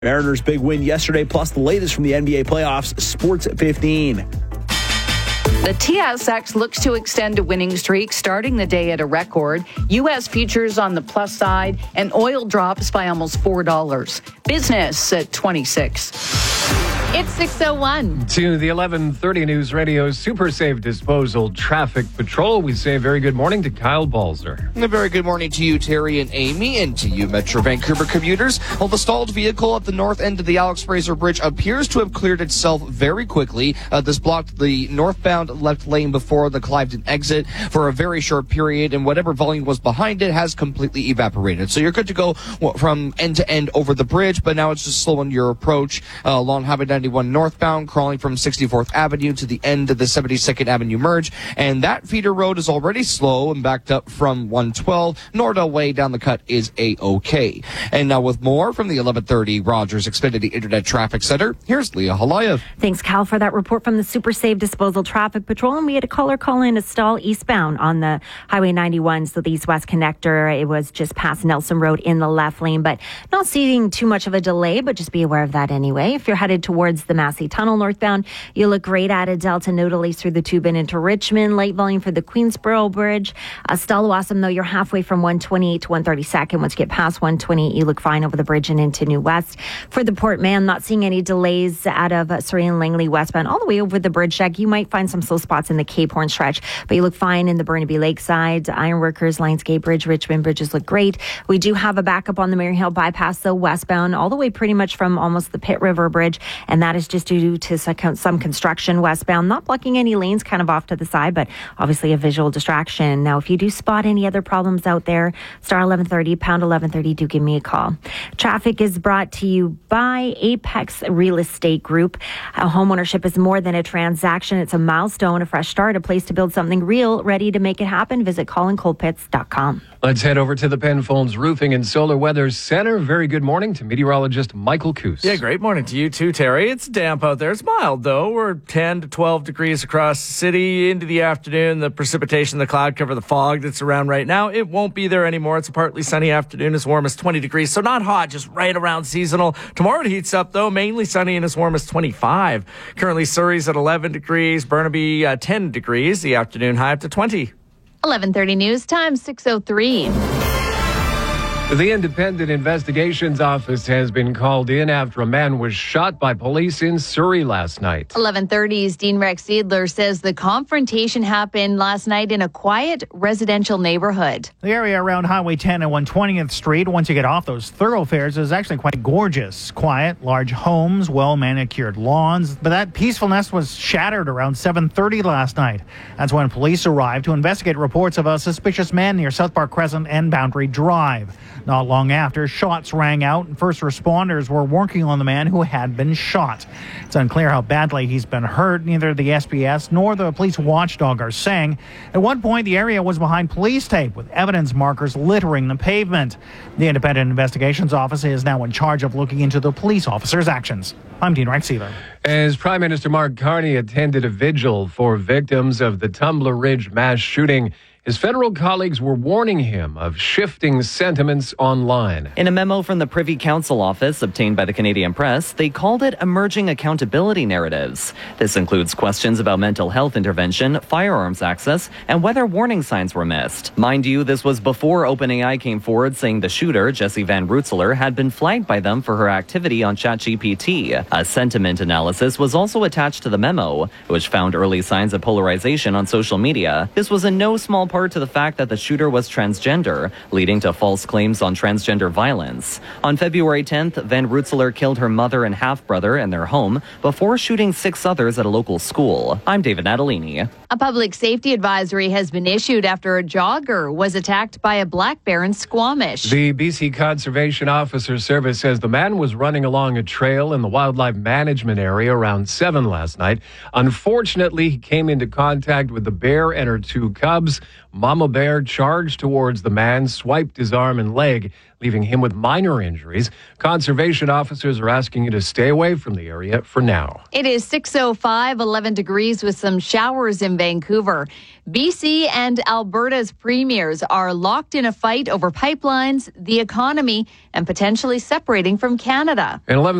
Mariners' big win yesterday, plus the latest from the NBA playoffs, Sports 15. The TSX looks to extend a winning streak, starting the day at a record. U.S. futures on the plus side, and oil drops by almost $4. Business at 26. It's 6:01. To the 11:30 News Radio Super Safe Disposal Traffic Patrol, we say a very good morning to Kyle Balzer. And a very good morning to you, Terry and Amy, and to you, Metro Vancouver commuters. Well, the stalled vehicle at the north end of the Alex Fraser Bridge appears to have cleared itself very quickly. This blocked the northbound left lane before the Cliveden exit for a very short period, and whatever volume was behind it has completely evaporated. So you're good to go from end to end over the bridge, but now it's just slowing your approach along Highway 91 northbound, crawling from 64th Avenue to the end of the 72nd Avenue merge, and that feeder road is already slow and backed up from 112. Nordell Way down the cut is A-OK. And now with more from the 1130 Rogers Xfinity Internet Traffic Center, here's Leah Halayev. Thanks, Cal, for that report from the Super Safe Disposal Traffic Patrol. And we had a caller call in a stall eastbound on the Highway 91, so the east-west connector. It was just past Nelson Road in the left lane, but not seeing too much of a delay, but just be aware of that anyway. If you're headed towards the Massey Tunnel northbound, you look great at a Delta no delays through the tube and into Richmond. Light volume for the Queensboro Bridge. Stallawasam, though, you're halfway from 128 to 132nd. Once you get past 128, you look fine over the bridge and into New West. For the Port Mann, not seeing any delays out of Surrey and Langley westbound all the way over the bridge deck. You might find some slow spots in the Cape Horn stretch, but you look fine in the Burnaby Lakeside, Ironworkers, Lionsgate Bridge, Richmond bridges look great. We do have a backup on the Maryhill bypass, though, westbound all the way pretty much from almost the Pitt River Bridge, and that is just due to some construction westbound, not blocking any lanes, kind of off to the side, but obviously a visual distraction. Now, if you do spot any other problems out there, star 1130, pound 1130, do give me a call. Traffic is brought to you by Apex Real Estate Group. Homeownership is more than a transaction. It's a milestone, a fresh start, a place to build something real, ready to make it happen. Visit colincolpitts.com. Let's head over to the Penfolds Roofing and Solar Weather Center. Very good morning to meteorologist Michael Coos. Yeah, great morning to you too, Terry. It's damp out there. It's mild, though. We're 10 to 12 degrees across the city. Into the afternoon, the precipitation, the cloud cover, the fog that's around right now, it won't be there anymore. It's a partly sunny afternoon, as warm as 20 degrees. So not hot, just right around seasonal. Tomorrow it heats up, though, mainly sunny and as warm as 25. Currently, Surrey's at 11 degrees, Burnaby 10 degrees. The afternoon high up to 20. 11:30 news time, 6:03. The Independent Investigations Office has been called in after a man was shot by police in Surrey last night. 11:30's Dean Rex Seidler says the confrontation happened last night in a quiet residential neighborhood. The area around Highway 10 and 120th Street, once you get off those thoroughfares, is actually quite gorgeous. Quiet, large homes, well-manicured lawns. But that peacefulness was shattered around 7:30 last night. That's when police arrived to investigate reports of a suspicious man near South Park Crescent and Boundary Drive. Not long after, shots rang out and first responders were working on the man who had been shot. It's unclear how badly he's been hurt. Neither the SPS nor the police watchdog are saying. At one point, the area was behind police tape with evidence markers littering the pavement. The Independent Investigations Office is now in charge of looking into the police officers' actions. I'm Dean Rex Seidler. As Prime Minister Mark Carney attended a vigil for victims of the Tumbler Ridge mass shooting, his federal colleagues were warning him of shifting sentiments online. In a memo from the Privy Council office obtained by the Canadian Press, they called it emerging accountability narratives. This includes questions about mental health intervention, firearms access, and whether warning signs were missed. Mind you, this was before OpenAI came forward saying the shooter, Jessie Van Rootselaar, had been flagged by them for her activity on ChatGPT. A sentiment analysis was also attached to the memo, which found early signs of polarization on social media. This was in no small part to the fact that the shooter was transgender, leading to false claims on transgender violence. On February 10th, Van Rootselaar killed her mother and half-brother in their home before shooting 6 others at a local school. I'm David Natalini. A public safety advisory has been issued after a jogger was attacked by a black bear in Squamish. The BC Conservation Officer Service says the man was running along a trail in the wildlife management area around 7 last night. Unfortunately, he came into contact with the bear and her 2 cubs. Mama bear charged towards the man, swiped his arm and leg, leaving him with minor injuries. Conservation officers are asking you to stay away from the area for now. It is 6:05, 11 degrees with some showers in Vancouver. BC and Alberta's premiers are locked in a fight over pipelines, the economy, and potentially separating from Canada. An 11